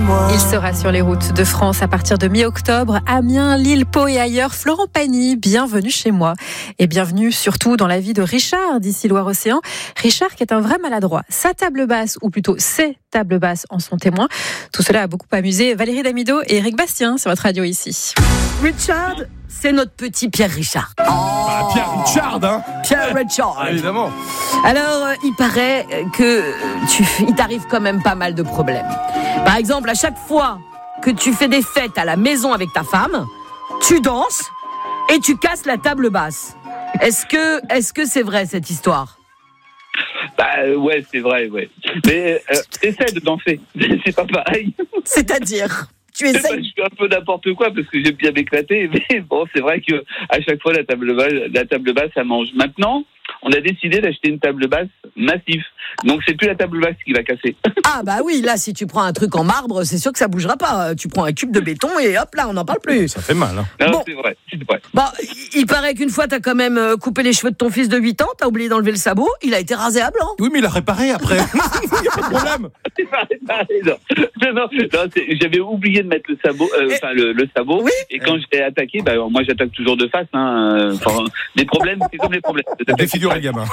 Il sera sur les routes de France à partir de mi-octobre. Amiens, Lille, Pau et ailleurs. Florent Pagny, bienvenue chez moi. Et bienvenue surtout dans la vie de Richard d'ici Loire-Océan. Richard qui est un vrai maladroit. Sa table basse, ou plutôt ses tables basses en sont témoins. Tout cela a beaucoup amusé Valérie Damido et Eric Bastien sur votre radio ici. Richard, c'est notre petit Pierre Richard. Pierre Richard, hein. Pierre Richard. Évidemment. Alors, il paraît que il t'arrive quand même pas mal de problèmes. Par exemple, à chaque fois que tu fais des fêtes à la maison avec ta femme, tu danses et tu casses la table basse. Est-ce que c'est vrai cette histoire ? Ouais, c'est vrai, ouais. Mais essaie de danser, c'est pas pareil. C'est-à-dire ? Tu Je essayes. fais un peu n'importe quoi parce que j'aime bien m'éclater, mais bon, c'est vrai que à chaque fois la table basse, ça mange. Maintenant, on a décidé d'acheter une table basse massive. Donc c'est plus la table basse qui va casser. Ah bah oui, là si tu prends un truc en marbre, c'est sûr que ça bougera pas. Tu prends un cube de béton et hop là, on n'en parle plus. Ça fait mal, hein. Non, Bon. c'est vrai. Bon, il paraît qu'une fois t'as quand même coupé les cheveux de ton fils de 8 ans, t'as oublié d'enlever le sabot, il a été rasé à blanc. Oui, mais il a réparé après. Il n'y a pas de problème. Non, j'avais oublié de mettre le sabot, le sabot. Oui. Et quand j'étais attaqué, moi j'attaque toujours de face. Les problèmes, c'est comme les problèmes. Défigure le gamin.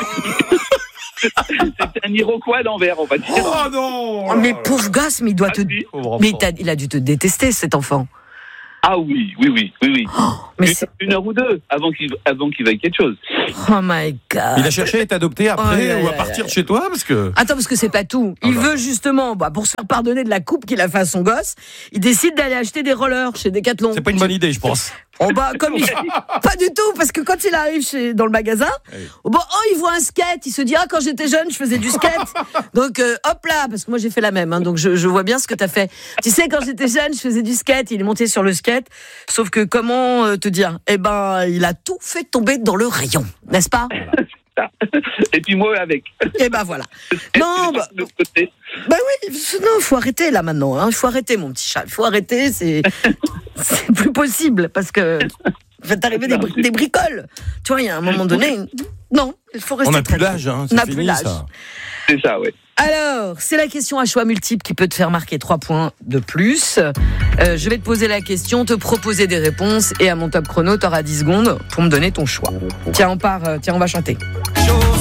C'est un Iroquois à l'envers, on va dire. Oh non. Oh, mais pauvre gosse, mais il doit te... Pauvre Mais enfant. il a dû te détester cet enfant. Ah oui. Mais c'est... Une heure ou deux avant qu'il veuille quelque chose. Oh my God. Il a cherché à être adopté après Oh, ou à partir de chez toi parce que. Attends, parce que c'est pas tout. Il veut justement, pour se faire pardonner de la coupe qu'il a fait à son gosse, il décide d'aller acheter des rollers chez Decathlon. C'est pas une bonne idée, je pense. Oh comme pas du tout, parce que quand il arrive dans le magasin, il voit un skate, il se dit quand j'étais jeune je faisais du skate, donc hop là, parce que moi j'ai fait la même, donc je vois bien ce que t'as fait. Tu sais, quand j'étais jeune je faisais du skate, il est monté sur le skate, sauf que comment te dire, il a tout fait tomber dans le rayon, n'est-ce pas? Et puis moi avec. Et voilà. Non, de l'autre côté. non, faut arrêter là maintenant. Il faut arrêter, mon petit chat. Il faut arrêter. C'est plus possible parce que va t'arriver des bricoles. Tu vois, il y a un moment donné. Non, il faut rester. On n'a plus l'âge, hein. On n'a C'est plus fini, l'âge. ça. C'est ça, ouais. Alors, c'est la question à choix multiple qui peut te faire marquer 3 points de plus. Je vais te poser la question, te proposer des réponses et à mon top chrono, t'auras 10 secondes pour me donner ton choix. Tiens, on va chanter.